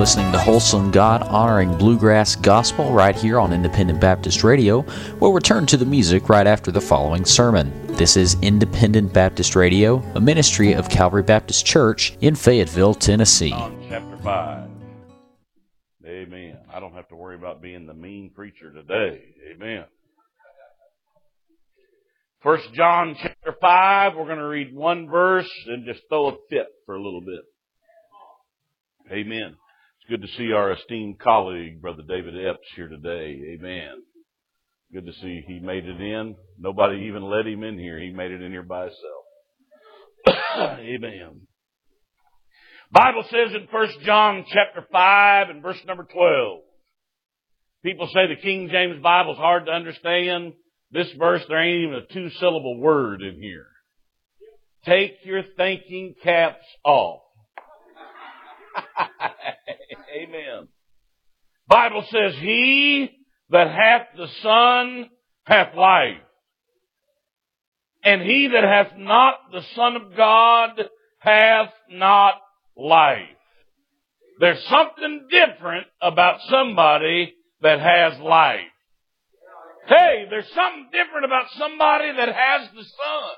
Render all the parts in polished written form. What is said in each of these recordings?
listening to Wholesome God-honoring bluegrass gospel right here on Independent Baptist Radio. We'll return to the music right after the following sermon. This is Independent Baptist Radio, a ministry of Calvary Baptist Church in Fayetteville, Tennessee. John chapter 5. Amen. I don't have to worry about being the mean preacher today. Amen. 1 John chapter 5, we're going to read one verse and just throw a fit for a little bit. Amen. It's good to see our esteemed colleague, Brother David Epps, here today. Amen. Good to see he made it in. Nobody even let him in here. He made it in here by himself. Amen. Bible says in 1 John chapter 5 and verse number 12. People say the King James Bible is hard to understand. This verse, there ain't even a two-syllable word in here. Take your thinking caps off. Amen. Bible says, he that hath the Son hath life. And he that hath not the Son of God hath not life. There's something different about somebody that has life. Hey, there's something different about somebody that has the Son.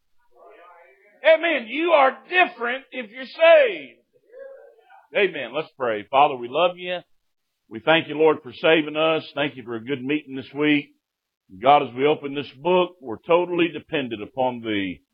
Amen. You are different if you're saved. Amen. Let's pray. Father, we love you. We thank you, Lord, for saving us. Thank you for a good meeting this week. God, as we open this book, we're totally dependent upon Thee.